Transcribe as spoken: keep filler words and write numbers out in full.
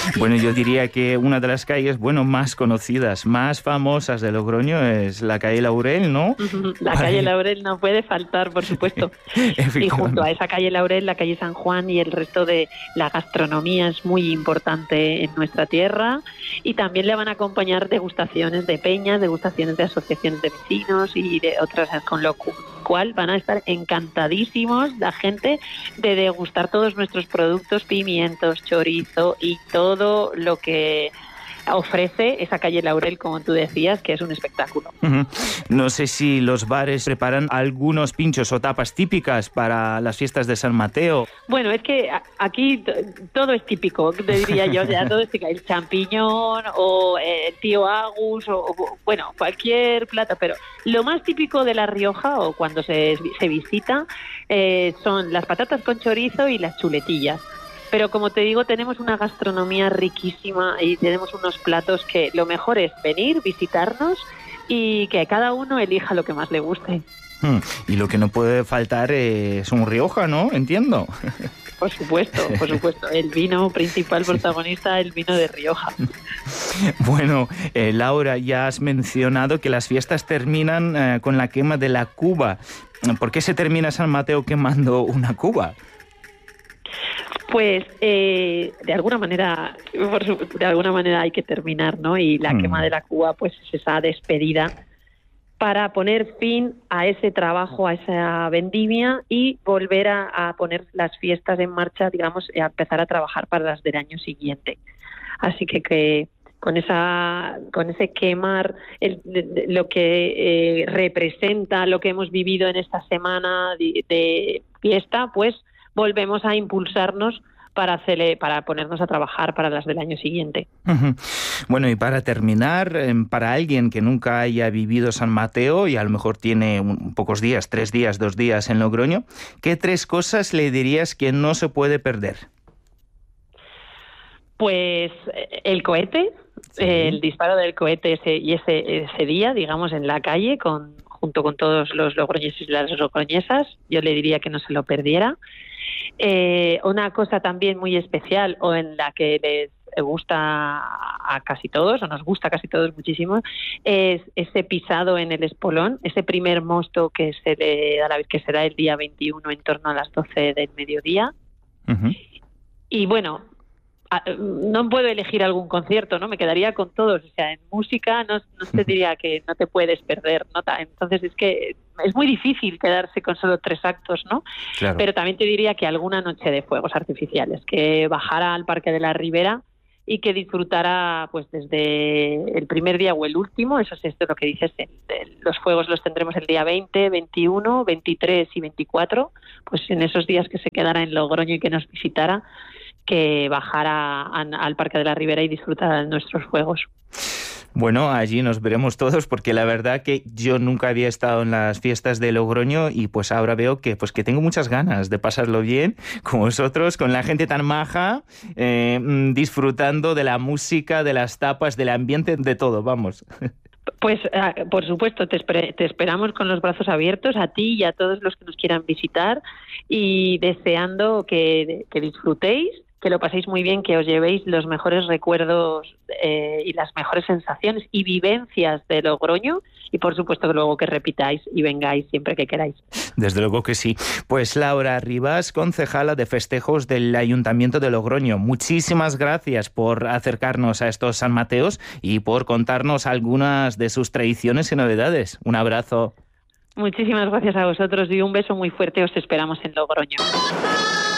Bueno, yo diría que una de las calles, bueno, más conocidas, más famosas de Logroño es la calle Laurel, ¿no? La calle Laurel no puede faltar, por supuesto. Y junto a esa calle Laurel, la calle San Juan y el resto de la gastronomía es muy importante en nuestra tierra. Y también le van a acompañar degustaciones de peñas, degustaciones de asociaciones de vecinos y de otras, con lo cual van a estar encantadísimos la gente de degustar todos nuestros productos, pimientos, chorizo y todo lo que ofrece esa calle Laurel, como tú decías, que es un espectáculo. Uh-huh. No sé si los bares preparan algunos pinchos o tapas típicas para las fiestas de San Mateo. Bueno, es que aquí todo es típico, te diría yo, ya todo es típico. El champiñón o el tío Agus o, o bueno, cualquier plato, pero lo más típico de La Rioja o cuando se, se visita eh, son las patatas con chorizo y las chuletillas. Pero como te digo, tenemos una gastronomía riquísima y tenemos unos platos que lo mejor es venir, visitarnos y que cada uno elija lo que más le guste. Hmm. Y lo que no puede faltar es un Rioja, ¿no? Entiendo. Por supuesto, por supuesto. El vino principal protagonista, el vino de Rioja. Bueno, eh, Laura, ya has mencionado que las fiestas terminan eh, con la quema de la cuba. ¿Por qué se termina San Mateo quemando una cuba? Pues eh, de alguna manera, por su, de alguna manera hay que terminar, ¿no? Y la mm. quema de la cuba, pues es esa despedida para poner fin a ese trabajo, a esa vendimia y volver a, a poner las fiestas en marcha, digamos, y a empezar a trabajar para las del año siguiente. Así que que con esa, con ese quemar el, de, lo que eh, representa lo que hemos vivido en esta semana de, de fiesta, pues volvemos a impulsarnos para hacerle, para ponernos a trabajar para las del año siguiente. Uh-huh. Bueno, y para terminar, para alguien que nunca haya vivido San Mateo y a lo mejor tiene un, pocos días, tres días, dos días en Logroño, ¿qué tres cosas le dirías que no se puede perder? Pues el cohete, sí. el disparo del cohete ese, y ese, ese día, digamos, en la calle, con, junto con todos los logroñeses y las logroñesas, yo le diría que no se lo perdiera. Eh, una cosa también muy especial o en la que les gusta a casi todos o nos gusta a casi todos muchísimo es ese pisado en el espolón, ese primer mosto que se le da la que será el día veintiuno en torno a las doce del mediodía. Uh-huh. Y bueno, no puedo elegir algún concierto, ¿no? Me quedaría con todos. O sea, en música no, no te diría que no te puedes perder, ¿no? Entonces es que es muy difícil quedarse con solo tres actos, ¿no? Claro. Pero también te diría que alguna noche de fuegos artificiales, que bajara al Parque de la Ribera y que disfrutara pues desde el primer día o el último, eso es esto lo que dices, el, el, los fuegos los tendremos el día veinte, veintiuno, veintitrés y veinticuatro, pues en esos días que se quedara en Logroño y que nos visitara, que bajara al Parque de la Ribera y disfrutara de nuestros fuegos. Bueno, allí nos veremos todos porque la verdad que yo nunca había estado en las fiestas de Logroño y pues ahora veo que pues que tengo muchas ganas de pasarlo bien con vosotros, con la gente tan maja, eh, disfrutando de la música, de las tapas, del ambiente, de todo, vamos. Pues, uh, por supuesto, te, esper- te esperamos con los brazos abiertos a ti y a todos los que nos quieran visitar y deseando que, que disfrutéis, que lo paséis muy bien, que os llevéis los mejores recuerdos eh, y las mejores sensaciones y vivencias de Logroño y, por supuesto, que luego que repitáis y vengáis siempre que queráis. Desde luego que sí. Pues Laura Rivas, concejala de festejos del Ayuntamiento de Logroño, muchísimas gracias por acercarnos a estos San Mateos y por contarnos algunas de sus tradiciones y novedades. Un abrazo. Muchísimas gracias a vosotros y un beso muy fuerte. Os esperamos en Logroño.